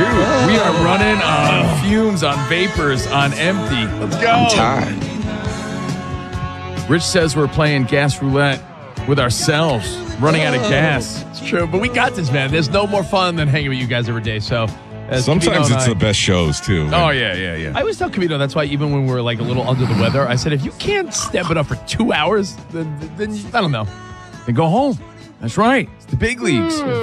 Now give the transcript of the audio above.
Dude, we are running on fumes, on vapors, on empty. Let's go. I'm tired. Rich says we're playing gas roulette with ourselves, running out of gas. It's true, but we got this, man. There's no more fun than hanging with you guys every day. So Sometimes Camino it's and the best shows, too. Oh, yeah. I always tell Camino, that's why even when we're like a little under the weather, I said, if you can't step it up for 2 hours, then I don't know. Then go home. That's right. It's the big leagues.